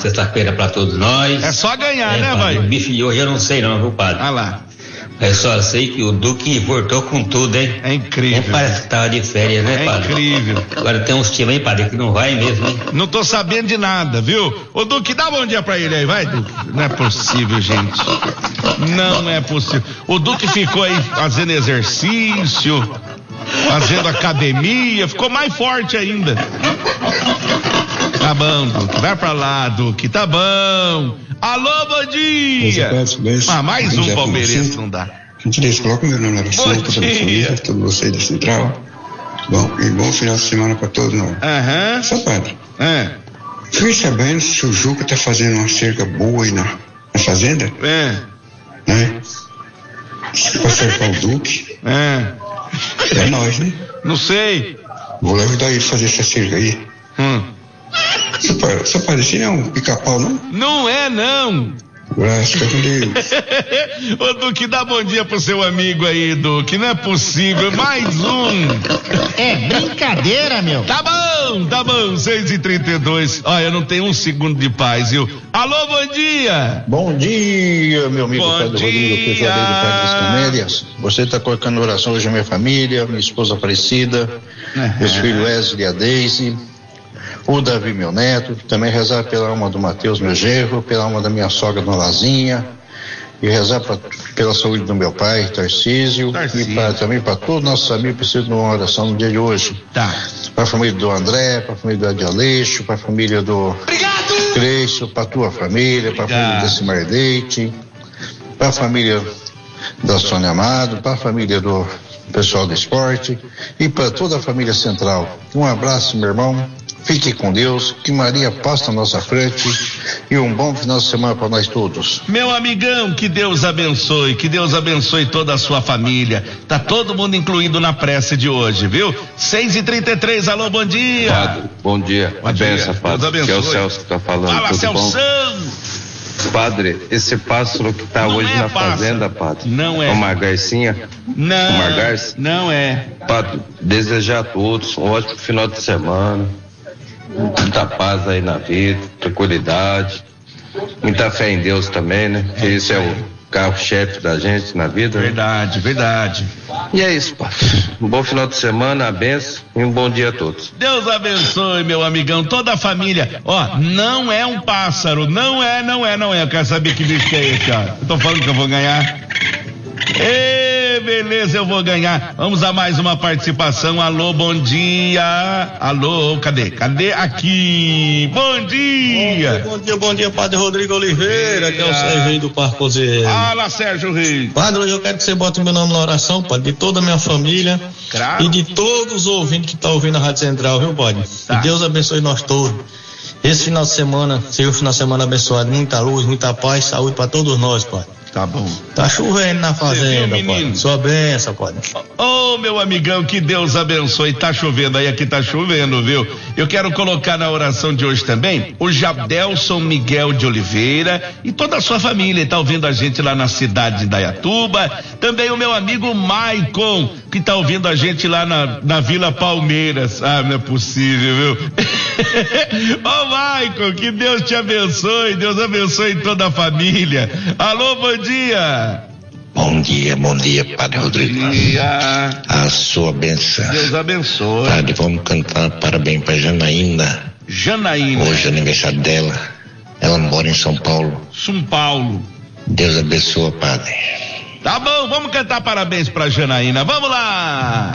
sexta-feira pra todos nós. É só ganhar, né, padre, vai? O bicho de hoje eu não sei não, viu, padre? Ah lá. Eu só sei que o Duque voltou com tudo, hein? É incrível. Nem parece que tava de férias, né, padre? É incrível. Agora tem uns times aí, padre, que não vai mesmo, hein? Não tô sabendo de nada, viu? Ô, Duque, dá bom dia pra ele aí, vai, Duque. Não é possível, gente. Não é possível. O Duque ficou aí fazendo exercício, fazendo academia, ficou mais forte ainda. Tá bom, Duque, vai pra lá, Duque, tá bom. Alô, bom dia! Mais um palmeirense não dá. Gentileza, coloca meu nome na oração, toda a família, todos vocês da Central. Bom, e bom final de semana pra todos nós. Só padre. Fiquei sabendo se o Juca tá fazendo uma cerca boa aí na fazenda? Né? Pra cercar o Duque. É nós, né? Não sei. Vou lá ajudar ele a fazer essa cerca aí. Só parecia não um pica-pau, não? Não é, não. Graças a Deus. Ô, Duque, dá bom dia pro seu amigo aí, Duque. Não é possível. Mais um. É brincadeira, meu. Tá bom. 6h32. Olha, eu não tenho um segundo de paz, viu? Alô, bom dia. Bom dia, meu amigo Bom Padre dia. Rodrigo Pesadelo do Parque das Comédias. Você tá colocando oração hoje a minha família, minha esposa Aparecida, meus filhos Wesley e a Deise, o Davi, meu neto, também rezar pela alma do Mateus, meu genro, pela alma da minha sogra, Dona Lazinha, e rezar pela saúde do meu pai, Tarcísio. E também para todos os nossos amigos que precisam de uma oração no dia de hoje. Tá. Para a família do André, para a família do Aleixo, para a família do Creixo, para a tua família, para a família desse Marleite, para a família da Sônia Amado, para a família do pessoal do esporte e para toda a família Central. Um abraço, meu irmão. Fique com Deus, que Maria passe na nossa frente e um bom final de semana para nós todos. Meu amigão, que Deus abençoe toda a sua família. Tá todo mundo incluído na prece de hoje, viu? 6h33, alô, bom dia. Padre, bom dia. Bom Benção, dia. Padre. Deus abençoe. Que é o Celso que tá falando. Fala, tudo Celso. bom? Padre, esse pássaro que tá hoje na fazenda, Padre. Não é. Uma garcinha. Não. Uma garça. Não é. Padre, desejar a todos um ótimo final de semana. Muita paz aí na vida, tranquilidade, muita fé em Deus também, né? Que esse é o carro-chefe da gente na vida. Verdade, né? verdade. E é isso, Padre. Um bom final de semana, a benção e um bom dia a todos. Deus abençoe, meu amigão, toda a família. Ó, não é um pássaro, não é. Eu quero saber que bicho que é esse, ó. Eu tô falando que eu vou ganhar. Ê, beleza, eu vou ganhar. Vamos a mais uma participação. Alô, bom dia. Alô, cadê? Aqui. Bom dia. Bom dia, Padre Rodrigo Oliveira, que é o Sérgio do Parque Cozeiro. Fala, Sérgio Reis. Padre, hoje eu quero que você bote meu nome na oração, Padre, de toda a minha família e de todos os ouvintes que estão ouvindo a Rádio Central, viu, Padre? Tá. Que Deus abençoe nós todos. Esse final de semana seja um final de semana abençoado, muita luz, muita paz, saúde para todos nós, Padre. Tá bom. Tá chovendo na fazenda, viu, Padre. Sua benção, Padre. Ô, meu amigão, que Deus abençoe. Tá chovendo aí, aqui tá chovendo, viu? Eu quero colocar na oração de hoje também o Jadelson Miguel de Oliveira e toda a sua família. Tá ouvindo a gente lá na cidade de Indaiatuba. Também o meu amigo Maicon, que tá ouvindo a gente lá na Vila Palmeiras. Ah, não é possível, viu? Ô, Maicon, que Deus te abençoe. Deus abençoe toda a família. Alô, bom dia. Bom dia, Padre Rodrigo. Bom dia. A sua benção. Deus abençoe. Padre, vamos cantar parabéns para Janaína. Hoje é aniversário dela. Ela mora em São Paulo. São Paulo. Deus abençoe, Padre. Tá bom, vamos cantar parabéns pra Janaína. Vamos lá.